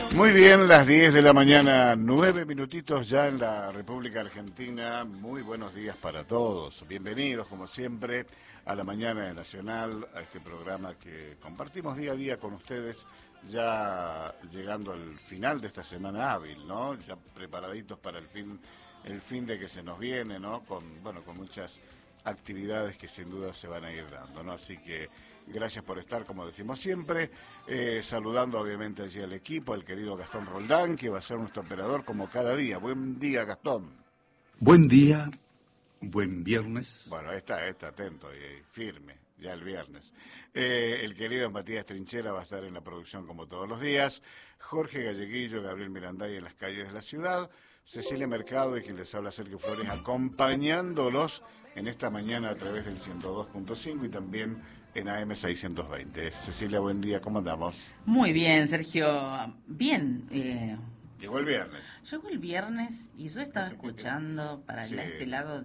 Muy bien, las 10 de la mañana, 9 minutitos ya en la República Argentina. Muy buenos días para todos. Bienvenidos, como siempre, a la Mañana de Nacional, a este programa que compartimos día a día con ustedes, ya llegando al final de esta semana hábil, ¿no? Ya preparaditos para el fin de que se nos viene, ¿no? Con muchas actividades que sin duda se van a ir dando, ¿no? Así que gracias por estar, como decimos siempre, saludando obviamente allí al equipo, al querido Gastón Roldán, que va a ser nuestro operador como cada día. Buen día, Gastón. Buen día, buen viernes. Bueno, está atento y firme, ya el viernes. El querido Matías Trinchera va a estar en la producción como todos los días, Jorge Galleguillo, Gabriel Miranday en las calles de la ciudad, Cecilia Mercado y quien les habla Sergio Flores, acompañándolos en esta mañana a través del 102.5 y también en AM 620. Cecilia, buen día, ¿cómo andamos? Muy bien, Sergio. Bien. Llegó el viernes. Llegó el viernes y yo estaba escuchando para Sí. este lado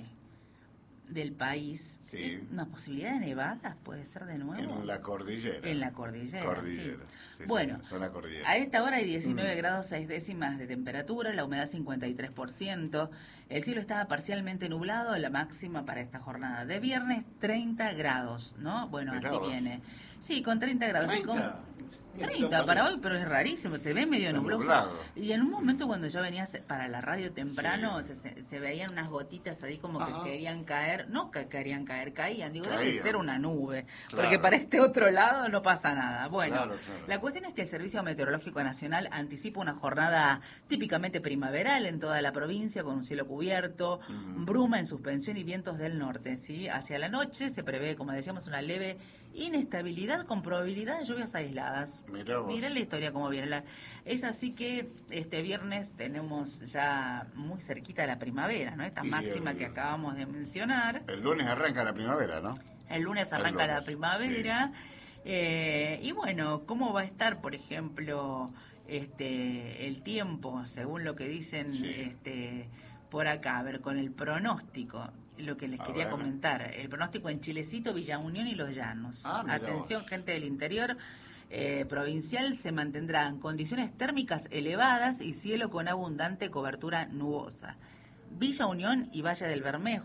del país. Sí. Una posibilidad de nevadas, puede ser de nuevo. En la cordillera. En la cordillera, sí. Sí, Bueno, sí, zona cordillera. a esta hora hay 19 grados 6 décimas de temperatura, la humedad 53%, el cielo estaba parcialmente nublado, la máxima para esta jornada de viernes 30 grados, ¿no? Bueno, Mirá así vos. viene. Sí, con 30 grados. Y con 30 para hoy, pero es rarísimo, se ve medio Está nubloso. nublado. Y en un momento cuando yo venía para la radio temprano, se veían unas gotitas ahí como Ajá. que querían caer, no que querían caer, caían. Digo, debe Caían. ser una nube, Claro. porque para este otro lado no pasa nada. Bueno, Claro. la cuestión es que el Servicio Meteorológico Nacional anticipa una jornada típicamente primaveral en toda la provincia, con un cielo cubierto, bruma en suspensión y vientos del norte, ¿sí? Hacia la noche se prevé, como decíamos, una leve inestabilidad con probabilidad de lluvias aisladas. Mirá vos. Mirá la historia como viene. Es así que este viernes tenemos ya muy cerquita la primavera, ¿no? Esta Y máxima que acabamos de mencionar. El lunes arranca la primavera, ¿no? El lunes arranca la primavera. Y bueno, ¿cómo va a estar, por ejemplo, el tiempo, según lo que dicen Sí. por acá? A ver, con el pronóstico, lo que les A quería ver. comentar. El pronóstico en Chilecito, Villa Unión y Los Llanos. Mirá Atención, vos. gente del interior. Provincial se mantendrán condiciones térmicas elevadas y cielo con abundante cobertura nubosa. Villa Unión y Valle del Bermejo